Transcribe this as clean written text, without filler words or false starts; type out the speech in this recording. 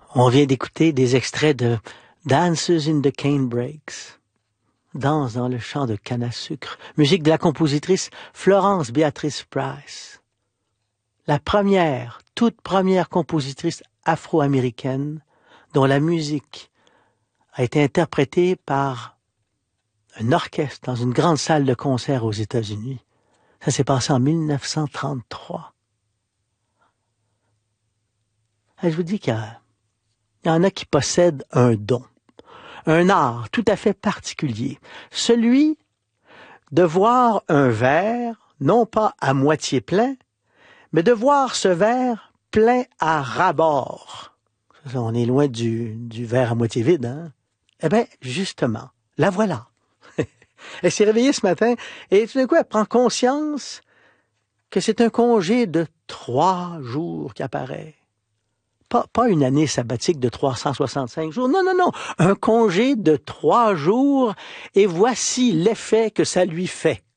On vient d'écouter des extraits de Dances in the Canebrakes, Danse dans le champ de canne à sucre, musique de la compositrice Florence Beatrice Price. La toute première compositrice afro-américaine dont la musique a été interprétée par un orchestre dans une grande salle de concert aux États-Unis. Ça s'est passé en 1933. Je vous dis qu'il y en a qui possèdent un don, un art tout à fait particulier, celui de voir un verre, non pas à moitié plein, mais de voir ce verre plein à ras-bord. On est loin du verre à moitié vide, hein? Eh bien, justement, la voilà. Elle s'est réveillée ce matin et tout d'un coup, elle prend conscience que c'est un congé de 3 jours qui apparaît. Pas une année sabbatique de 365 jours. Non. Un congé de 3 jours et voici l'effet que ça lui fait.